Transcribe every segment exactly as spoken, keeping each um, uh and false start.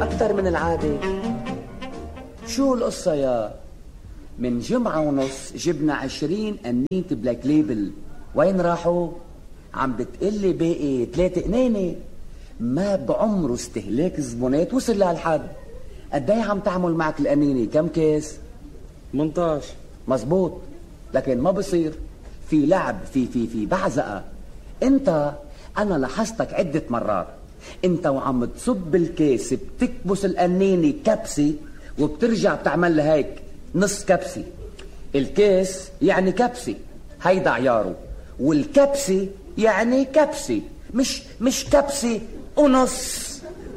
أكتر من العادة. شو القصة يا؟ من جمعة ونص جبنا عشرين قنينة بلاك ليبل، وين راحوا؟ عم بتقلي باقي ثلاثة قنينة. ما بعمره استهلاك الزبونات وصل لهالحد. قديه عم تعمل معك القنينة؟ كم كيس؟ ثمانية عشر. مزبوط، لكن ما بصير. في لعب، في في في بعزقة. انت انا لاحظتك عدة مرات انت وعم تصب الكيس بتكبس القنينة كبسة وبترجع بتعمل لها هيك نص كبسة. الكيس يعني كبسة، هيدا عياره، والكبسة يعني كبسة، مش مش كبسة ونص.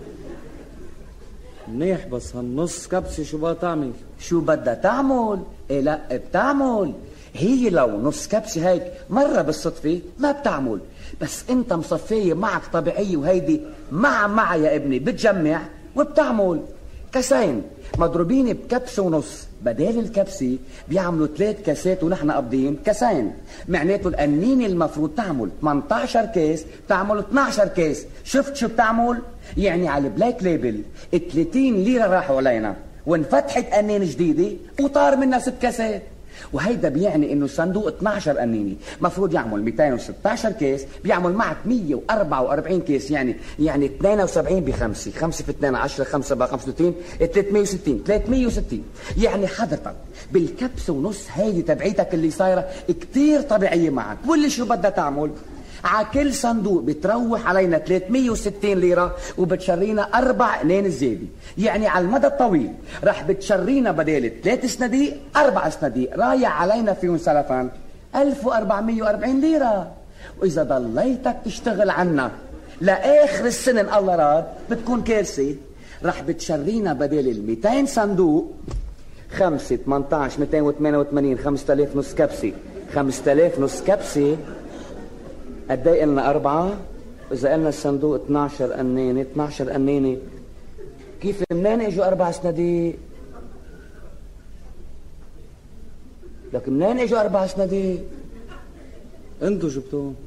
منيح، بس هالنص كبسة شو بدها تعمل؟ شو بدها تعمل؟ إيه لا بتعمل. هي لو نص كبسة هيك مرة بالصدفة ما بتعمل، بس انت مصفية معك طبيعية وهيدي مع مع يا ابني بتجمع وبتعمل. كاسين مضروبين بكبسة ونص، بدال الكبسة بيعملوا ثلاث كاسات ونحن قابضين كاسين. معناته القنينة المفروض تعمل ثمانية عشر كيس تعمل اثني عشر كيس. شفت شو بتعمل؟ يعني على البلاك ليبل ثلاثين ليرة راحوا علينا، وانفتحت قنينة جديدة وطار منها ست كاسات. وهيدا بيعني انه الصندوق اثني عشر قنينه مفروض يعمل مئتين وستة عشر كيس، بيعمل معك مئة وأربعة وأربعين كيس، يعني يعني اثنين وسبعين بخمسة، خمسة في اثنين عشرة، خمسة بقى خمسة وثلاثين، ثلاثمية وستين، ثلاثمية وستين. يعني حضرتك بالكبسه ونص هيدي تبعيتك اللي صايره كتير طبيعيه معك. واللي شو بدها تعمل؟ على كل صندوق بتروح علينا ثلاثمية وستين ليرة وبتشرينا أربع قنين زيادة. يعني على المدى الطويل رح بتشرينا بدال ثلاث صناديق أربع صناديق، رايح علينا فيهم سلفا ألف وأربعمية وأربعين ليرة. وإذا ضليتك تشتغل عنا لآخر السنة إن الله راد بتكون كارثة. رح بتشرينا بدال ال مئتين صندوق خمسة، ثمانية عشر، مئتين وثمانية وثمانين، خمسة آلاف نص كبسة. خمسة آلاف نص كبسة قد ايه قلنا؟ أربعة. إذا قلنا الصندوق اثني عشر قنينة، اثني عشر قنينة، كيف منين اجوا أربع صناديق؟ لك منين اجوا أربع صناديق؟ انتوا جبتوهم.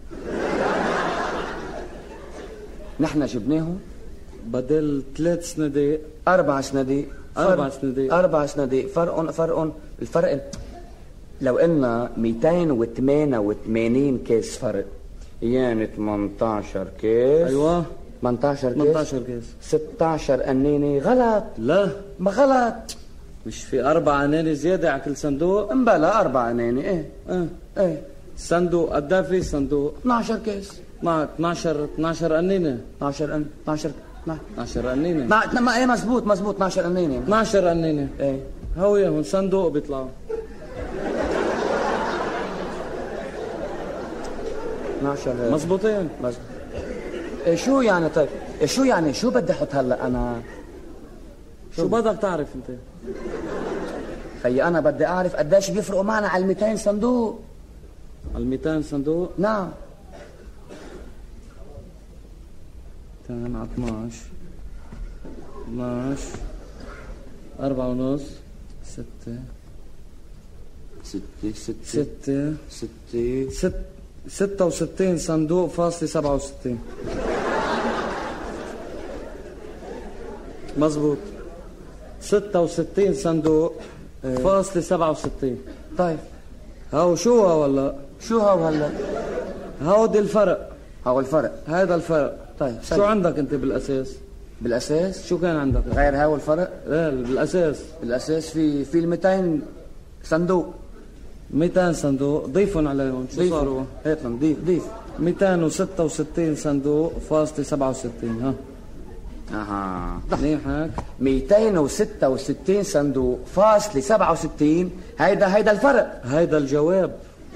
نحن جبناهم بدل ثلاث صناديق أربع صناديق. أربع صناديق أربع صناديق. فرق فرق الفرق لو قلنا مئتين وثمانية وثمانين كيس فرق، يعني ثمانية عشر كيس. ايوه ثمانية عشر كيس، ثمانية عشر كيس، ستة عشر قنينة. غلط. لا ما غلط. مش في أربع قنينة زيادة على كل صندوق؟ امبلا أربع قنينة. ايه اه ايه. صندوق قد ايه في صندوق؟ اثني عشر كيس. مع اثني عشر اثني عشر قنينة. اثني عشر اثني عشر اثني عشر قنينة. ما ايه مزبوط مزبوط اثني عشر قنينة. اثني عشر قنينة. ايه هو ياهم صندوق بيطلعوا اثني عشر. مزبوطين. مزبوط. إيه شو يعني؟ طيب إيه شو يعني؟ شو بدي احط هلا انا؟ شو, شو بدك تعرف انت؟ خيي انا بدي اعرف قديش بيفرقوا معنا على مئتين صندوق. على مئتين صندوق؟ نعم. مئتين على اثني عشر، اثني عشر، أربعة ونص، ستة، ستة ستة ستة ستة ست ستة وستين صندوق فاصلة سبعة وستين. مزبوط، ستة وستين صندوق فاصلة سبعة وستين. طيب هاو شو هاو هلا؟ شو هاو هلا؟ هاودي الفرق. هاو الفرق. هذا الفرق. طيب شو سيب. عندك انت بالاساس؟ بالاساس شو كان عندك؟ غير هاو الفرق؟ لا بالاساس. بالاساس في في ال مئتين صندوق. مئتين صندوق ضيفهم عليهم شو صاروا؟ هيك ضيف ضيف مئتين وستة وستين صندوق فاصلة سبعة وستين. ها اها منيح هيك. مئتين وستة وستين صندوق فاصلة سبعة وستين. هيدا هيدا الفرق. هيدا الجواب.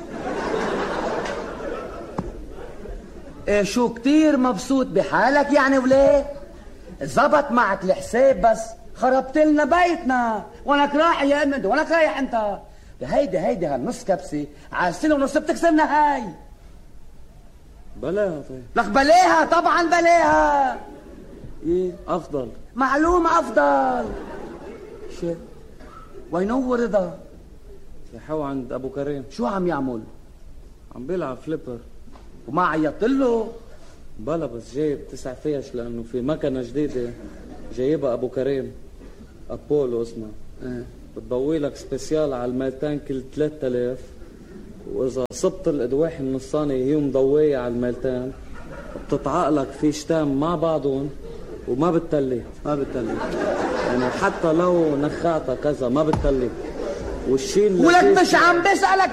ايه شو كتير مبسوط بحالك يعني وليه؟ زبط معك الحساب بس خربت لنا بيتنا. ونك رايح يا ابني؟ ونك رايح انت؟ هيدي هيدي هالنص كبسه على السنه ونص بتكسرنا هاي. بلاها. طيب لك بلاها طبعا بلاها. ايه افضل. معلومه افضل. شو وينور رضا؟ يحو عند ابو كريم. شو عم يعمل؟ عم بيلعب فليبر. وما عيطت له؟ بلا بس جايب تسع فيش لانه في مكنه جديده جايبها ابو كريم ابولو اسمها. اه. بتضوي لك سبيسيال على الميلتين كل ثلاثة آلاف، واذا صبت الادواحي من الصانع هي مضويه على الميلتين بتتعقلك في شتام مع بعضهم وما بتتلي ما بتتلي يعني حتى لو نخعتها كذا ما بتتلي. والشيء ولك مش عم بسألك